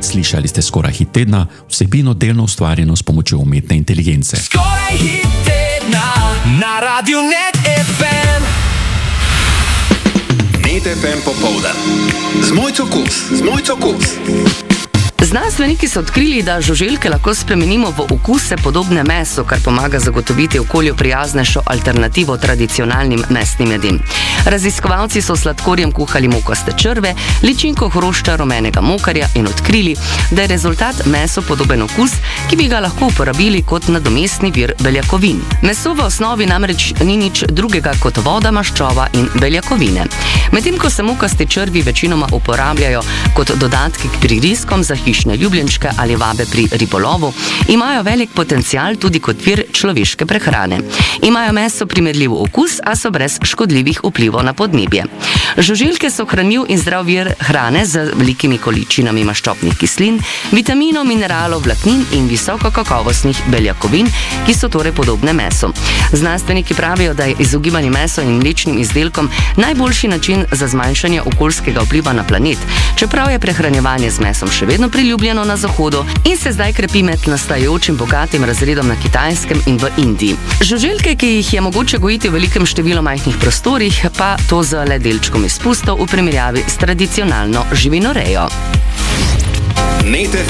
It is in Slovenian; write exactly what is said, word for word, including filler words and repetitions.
Slišali ste Skoraj hit tedna, vsebino delno ustvarjeno s pomočjo umetne inteligence. Skoraj hit tedna na Radiu Net ef em. Net ef em popoldan. Z Mojco Kus, z Mojco Kus. Znanstveniki so odkrili, da žuželke lahko spremenimo v okuse podobne mesu, kar pomaga zagotoviti okolju prijaznejšo alternativo tradicionalnim mesnim jedem. Raziskovalci so s sladkorjem kuhali mokaste črve, ličinko hrošča rumenega mokarja in odkrili, da je rezultat mesu podoben okus, ki bi ga lahko uporabili kot nadomestni vir beljakovin. Meso v osnovi namreč ni nič drugega kot voda, maščoba in beljakovine. Medtem ko se mokasti črvi večinoma uporabljajo kot dodatki k pririskom za hišne ljubljenčke ali vabe pri ribolovu, imajo velik potencial tudi kot vir človeške prehrane. Imajo meso primerljiv okus, a so brez škodljivih vplivov na podnebje. Žuželke so hranljiv in zdrav vir hrane z velikimi količinami maščobnih kislin, vitaminov, mineralov, vlaknin in visokokakovostnih beljakovin, ki so torej podobne mesu. Znanstveniki pravijo, da je izogibanje mesu in mlečnim izdelkom najboljši način za zmanjšanje okoljskega vpliva na planet, čeprav je prehranjevanje z mesom še vedno priljubljeno na Zahodu in se zdaj krepi med nastajajočim bogatim razredom na Kitajskem in v Indiji. Žuželke, ki jih je mogoče gojiti v velikem številu majhnih prostorih, pa to z le delčkom izpustov v primerjavi s tradicionalno živinorejo. Net ef em